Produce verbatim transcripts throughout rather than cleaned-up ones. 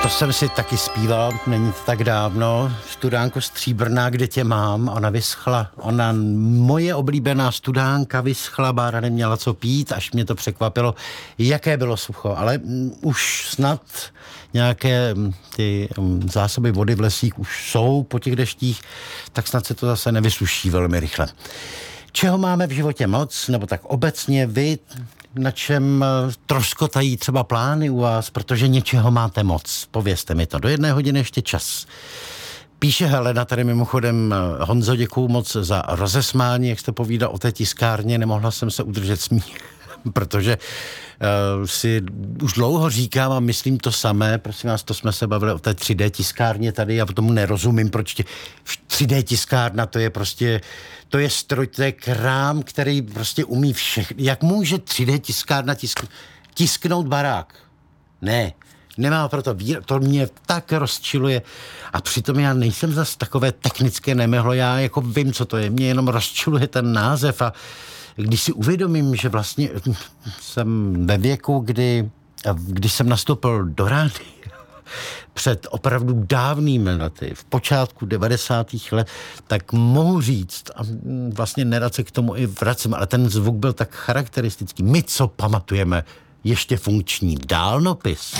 To jsem si taky zpíval, není to tak dávno. Studánko stříbrná, kde tě mám, ona vyschla. Ona, moje oblíbená studánka vyschla, Bára neměla co pít, až mě to překvapilo, jaké bylo sucho. Ale m, už snad nějaké m, ty m, zásoby vody v lesích už jsou po těch deštích, tak snad se to zase nevysuší velmi rychle. Čeho máme v životě moc, nebo tak obecně vy, na čem troskotají třeba plány u vás, protože něčeho máte moc. Povězte mi to. Do jedné hodiny ještě čas. Píše Helena, tady mimochodem, Honzo, děkuju moc za rozesmání, jak jste povídal o té tiskárně, nemohla jsem se udržet smích, protože uh, si už dlouho říkám a myslím to samé, prosím vás, to jsme se bavili o té tři dé tiskárně tady, já tomu nerozumím, proč tě, tři dé tiskárna, to je prostě, to je stroj, to je krám, který prostě umí všechno. Jak může tři dé tiskárna tisk, tisknout barák? Ne, nemá proto vír, to mě tak rozčiluje a přitom já nejsem zas takové technické nemehlo, já jako vím, co to je, mě jenom rozčiluje ten název a když si uvědomím, že vlastně jsem ve věku, kdy, když jsem nastoupil do rádia před opravdu dávnými lety, v počátku devadesátých let, tak mohu říct, a vlastně nerad se k tomu i vracím, ale ten zvuk byl tak charakteristický. My, co pamatujeme, ještě funkční dálnopis.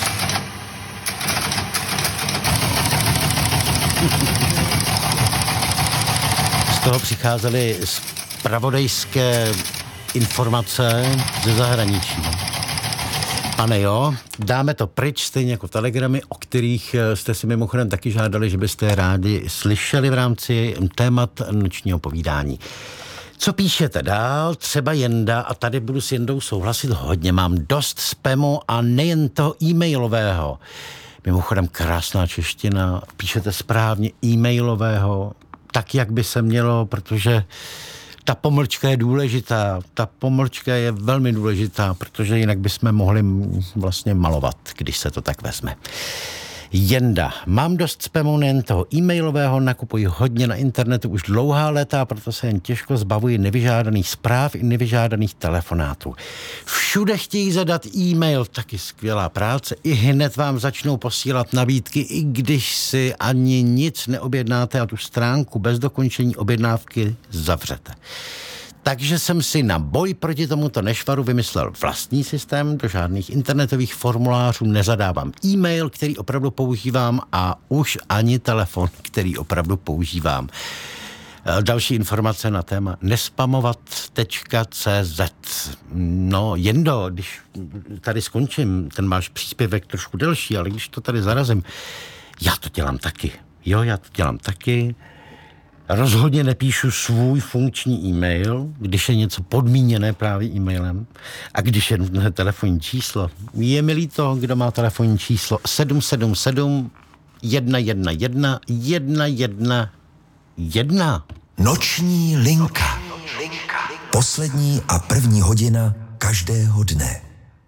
Z toho přicházely zpravodajské informace ze zahraničí. Pane jo, dáme to pryč, stejně jako telegramy, o kterých jste si mimochodem taky žádali, že byste je rádi slyšeli v rámci témat nočního povídání. Co píšete dál? Třeba Jenda, a tady budu s Jendou souhlasit hodně, mám dost spamu a nejen toho e-mailového. Mimochodem krásná čeština, píšete správně e-mailového, tak, jak by se mělo, protože ta pomlčka je důležitá, ta pomlčka je velmi důležitá, protože jinak bychom mohli vlastně malovat, když se to tak vezme. Jenda, mám dost spamu nejen toho e-mailového, nakupuji hodně na internetu už dlouhá léta, proto se jen těžko zbavuji nevyžádaných zpráv i nevyžádaných telefonátů. Všude chtějí zadat e-mail, taky skvělá práce, i hned vám začnou posílat nabídky, i když si ani nic neobjednáte a tu stránku bez dokončení objednávky zavřete. Takže jsem si na boj proti tomuto nešvaru vymyslel vlastní systém, do žádných internetových formulářů nezadávám e-mail, který opravdu používám a už ani telefon, který opravdu používám. Další informace na téma nespamovat tečka cé zet. No, Jendo, když tady skončím, ten máš příspěvek trošku delší, ale když to tady zarazím, já to dělám taky. Jo, já to dělám taky. Rozhodně nepíšu svůj funkční e-mail, když je něco podmíněné právě e-mailem a když je nutné telefonní číslo. Je mi líto, kdo má telefonní číslo sedm sedm sedm jedna jedna jedna jedna jedna jedna. Noční linka. Poslední a první hodina každého dne.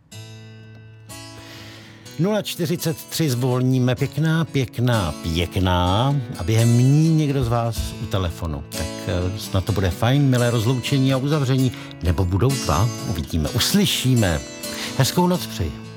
nula čtyřicet tři zvolníme pěkná, pěkná, pěkná a během ní někdo z vás u telefonu. Tak snad to bude fajn, milé rozloučení a uzavření, nebo budou dva, uvidíme, uslyšíme. Hezkou noc přeji.